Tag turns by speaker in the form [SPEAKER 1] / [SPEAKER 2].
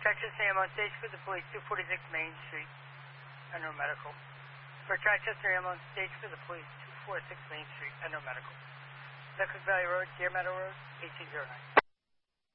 [SPEAKER 1] Chichester Ambulance, stage for the police, 246 Main Street, Endo Medical. For Chichester Ambulance, stage for the police, 246 Main Street, Endo Medical. Duckwood Valley Road, Deer Meadow Road, 1809.